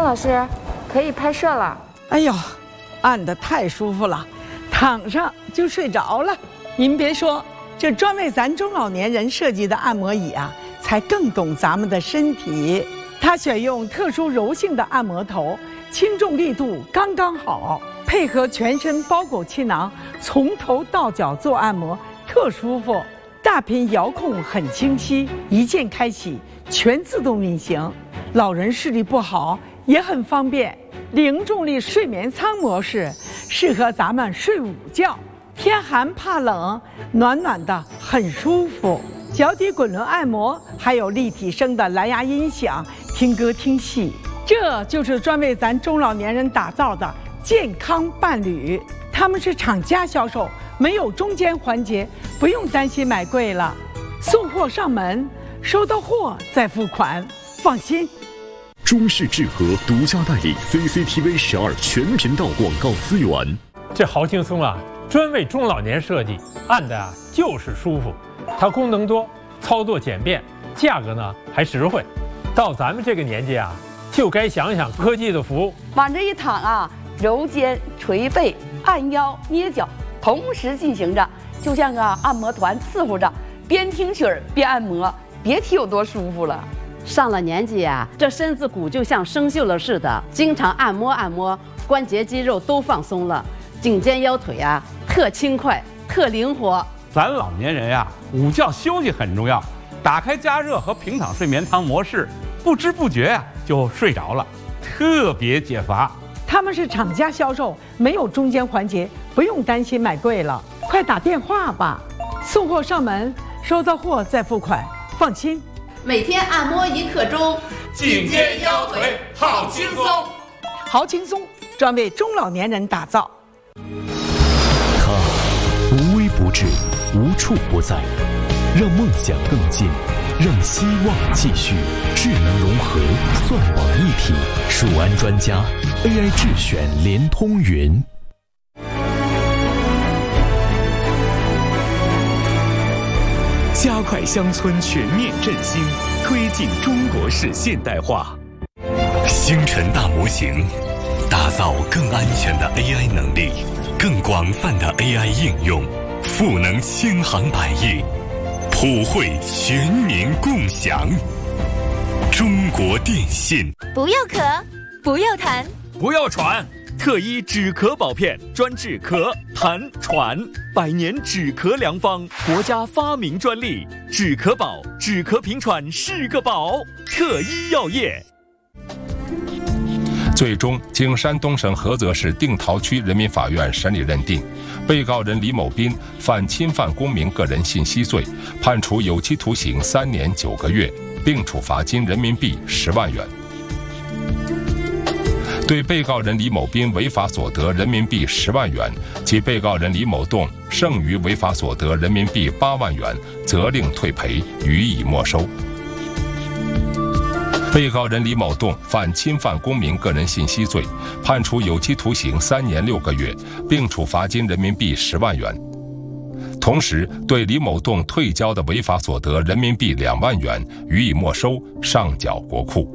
老师，可以拍摄了。 哎呦，按得太舒服了，躺上就睡着了。您别说，这专为咱中老年人设计的按摩椅啊，才更懂咱们的身体。它选用特殊柔性的按摩头，轻重力度刚刚好，配合全身包裹气囊，从头到脚做按摩，特舒服。大屏遥控很清晰，一键开启，全自动运行。老人视力不好也很方便。零重力睡眠舱模式适合咱们睡午觉，天寒怕冷，暖暖的很舒服。脚底滚轮按摩，还有立体声的蓝牙音响，听歌听戏。这就是专为咱中老年人打造的健康伴侣。他们是厂家销售，没有中间环节，不用担心买贵了。送货上门，收到货再付款，放心。 中视智和独家代理 CCTV 12全频道广告资源。 这好轻松啊，专为中老年设计，按的就是舒服。它功能多，操作简便，价格呢还实惠。到咱们这个年纪啊，就该想想科技的福。 往这一躺啊，揉肩、捶背、按腰、捏脚，同时进行着，就像个按摩团伺候着，边听曲儿边按摩，别提有多舒服了。 上了年纪啊，这身子骨就像生锈了似的，经常按摩，关节肌肉都放松了，颈肩腰腿啊特轻快、特灵活。 咱老年人呀，午觉休息很重要，打开加热和平躺睡眠舱模式，不知不觉呀就睡着了，特别解乏。 他们是厂家销售，没有中间环节，不用担心买贵了。快打电话吧，送货上门，收到货再付款，放心。 每天按摩1刻钟， 颈肩腰腿好轻松， 好轻松，专为中老年人打造。 它无微不至，无处不在，让梦想更近，让希望继续。智能融合，算网一体，数安专家 AI 智选联通云。加快乡村全面振兴，推进中国式现代化。星辰大模型，打造更安全的 AI 能力，更广泛的 AI 应用，赋能千行百业，普惠全民共享。中国电信。 不要咳，不要痰， 不要喘。 特医止咳宝片，专治咳、痰、喘，100年止咳良方，国家发明专利。止咳宝，止咳平喘是个宝。特医药业。 最终，经山东省菏泽市定陶区人民法院审理认定，被告人李某斌犯侵犯公民个人信息罪，判处有期徒刑3年9个月，并处罚金人民币10万元。对被告人李某斌违法所得人民币10万元及被告人李某栋剩余违法所得人民币8万元，责令退赔，予以没收。被告人李某栋犯侵犯公民个人信息罪，判处有期徒刑3年6个月，并处罚金人民币10万元。同时，对李某栋退交的违法所得人民币2万元予以没收，上缴国库。